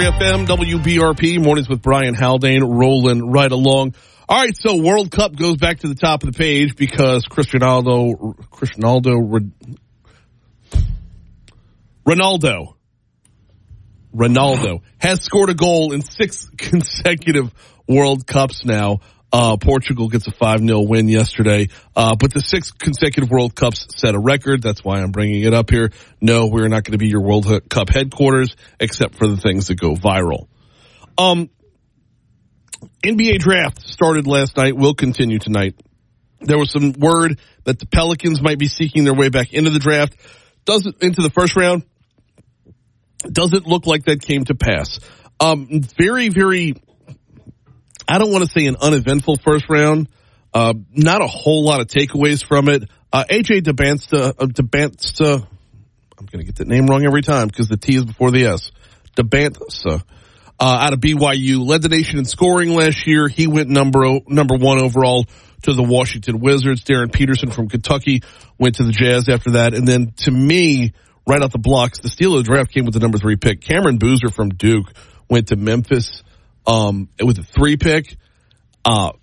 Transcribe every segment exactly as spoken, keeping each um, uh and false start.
F M, W B R P, mornings with Brian Haldane, rolling right along. All right, so World Cup goes back to the top of the page because Cristiano, Cristiano, Ronaldo, Ronaldo has scored a goal in six consecutive World Cups now. Uh, Portugal gets a five nil win yesterday. Uh, but the six consecutive World Cups set a record. That's why I'm bringing it up here. No, we're not going to be your World Cup headquarters, except for the things that go viral. Um, N B A draft started last night, will continue tonight. There was some word that the Pelicans might be seeking their way back into the draft. Doesn't, into the first round. Doesn't look like that came to pass. Um, very, very, I don't want to say an uneventful first round. Uh, not a whole lot of takeaways from it. Uh, A J Debantsa, uh, Debantsa, I'm going to get that name wrong every time because the T is before the S. Debantsa, uh, out of B Y U, led the nation in scoring last year. He went number, number one overall to the Washington Wizards. Darren Peterson from Kentucky went to the Jazz after that. And then to me, right out the blocks, the steal of the draft came with the number three pick. Cameron Boozer from Duke went to Memphis. Um, with a three pick, uh,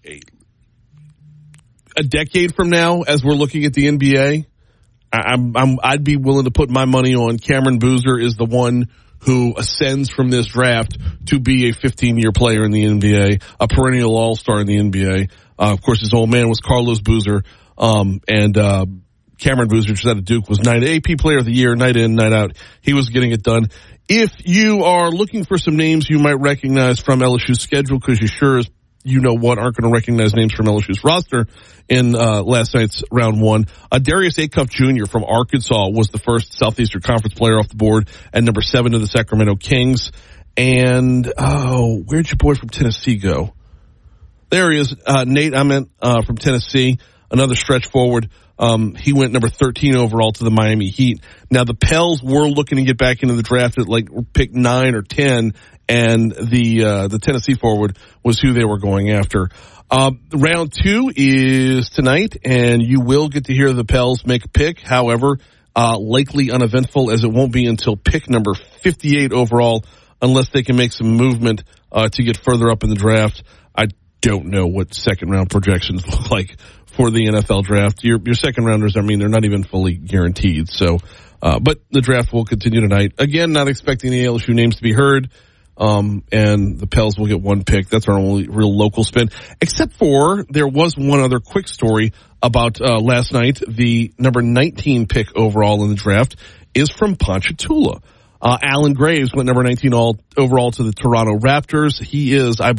a decade from now, as we're looking at the N B A, I'm, I'm, I'd be willing to put my money on Cameron Boozer is the one who ascends from this draft to be a fifteen-year player in the N B A, a perennial all-star in the N B A. Uh, of course, his old man was Carlos Boozer, um, and, uh, Cameron Boozer, just out of Duke, was night A P player of the year, night in, night out. He was getting it done. If you are looking for some names you might recognize from L S U's schedule, because you sure as you know what aren't going to recognize names from L S U's roster in uh, last night's round one, uh, Darius Acuff Junior from Arkansas was the first Southeastern Conference player off the board at number seven to the Sacramento Kings. And, oh, where'd your boy from Tennessee go? There he is, uh, Nate Ament uh, from Tennessee, another stretch forward. Um, he went number thirteen overall to the Miami Heat. Now the Pels were looking to get back into the draft at like pick nine or ten, and the, uh, the Tennessee forward was who they were going after. Um, round two is tonight, and you will get to hear the Pels make a pick. However, uh, likely uneventful, as it won't be until pick number fifty-eight overall, unless they can make some movement, uh, to get further up in the draft. I don't know what second round projections look like for the N F L draft. Your your second rounders, I mean, they're not even fully guaranteed. So, uh, but the draft will continue tonight. Again, not expecting the L S U names to be heard. Um, and the Pels will get one pick. That's our only real local spin. Except for there was one other quick story about, uh, last night. The number nineteen pick overall in the draft is from Ponchatoula. Uh, Alan Graves went number nineteen all overall to the Toronto Raptors. He is, I